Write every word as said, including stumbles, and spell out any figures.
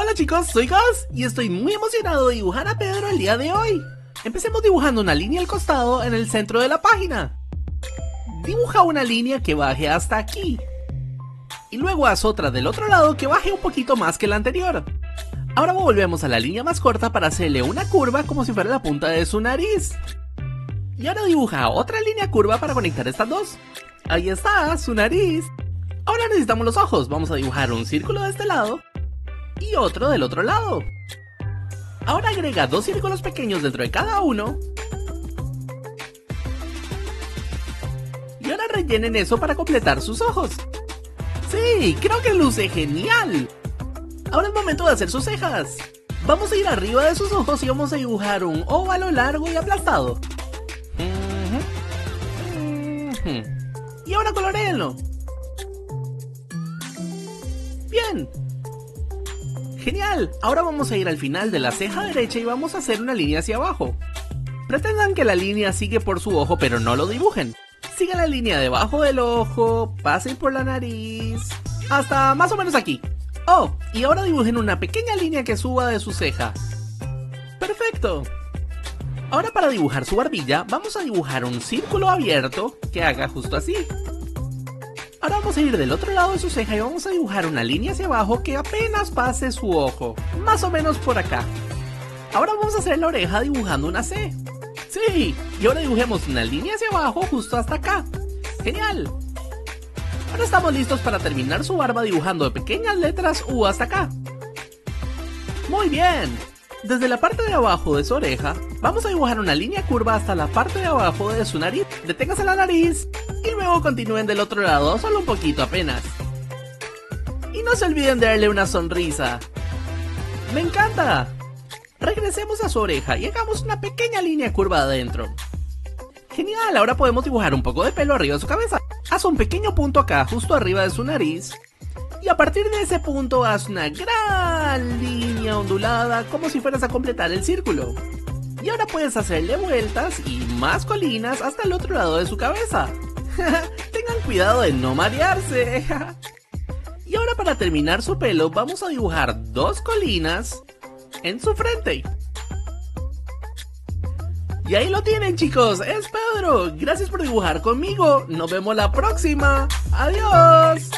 Hola chicos, soy Gus y estoy muy emocionado de dibujar a Pedro el día de hoy. Empecemos dibujando una línea al costado en el centro de la página. Dibuja una línea que baje hasta aquí. Y luego haz otra del otro lado que baje un poquito más que la anterior. Ahora volvemos a la línea más corta para hacerle una curva como si fuera la punta de su nariz. Y ahora dibuja otra línea curva para conectar estas dos. Ahí está, su nariz. Ahora necesitamos los ojos. Vamos a dibujar un círculo de este lado y otro del otro lado. Ahora agrega dos círculos pequeños dentro de cada uno. Y ahora rellenen eso para completar sus ojos. ¡Sí! ¡Creo que luce genial! Ahora es momento de hacer sus cejas. Vamos a ir arriba de sus ojos y vamos a dibujar un óvalo largo y aplastado. Y ahora coloréenlo. Bien. Genial, ahora vamos a ir al final de la ceja derecha y vamos a hacer una línea hacia abajo. Pretendan que la línea sigue por su ojo, pero no lo dibujen. Sigan la línea debajo del ojo, pasen por la nariz, hasta más o menos aquí. Oh, y ahora dibujen una pequeña línea que suba de su ceja. ¡Perfecto! Ahora para dibujar su barbilla, vamos a dibujar un círculo abierto que haga justo así. Ahora vamos a ir del otro lado de su ceja y vamos a dibujar una línea hacia abajo que apenas pase su ojo, más o menos por acá. Ahora vamos a hacer la oreja dibujando una C. ¡Sí! Y ahora dibujemos una línea hacia abajo justo hasta acá. ¡Genial! Ahora estamos listos para terminar su barba dibujando de pequeñas letras U hasta acá. ¡Muy bien! Desde la parte de abajo de su oreja, vamos a dibujar una línea curva hasta la parte de abajo de su nariz. Deténgase la nariz y luego continúen del otro lado, solo un poquito apenas. Y no se olviden de darle una sonrisa. ¡Me encanta! Regresemos a su oreja y hagamos una pequeña línea curva adentro. ¡Genial! Ahora podemos dibujar un poco de pelo arriba de su cabeza. Haz un pequeño punto acá, justo arriba de su nariz. Y a partir de ese punto haz una gran línea ondulada como si fueras a completar el círculo. Y ahora puedes hacerle vueltas y más colinas hasta el otro lado de su cabeza. Tengan cuidado de no marearse. Y ahora para terminar su pelo vamos a dibujar dos colinas en su frente. Y ahí lo tienen chicos, es Pedro. Gracias por dibujar conmigo. Nos vemos la próxima. Adiós.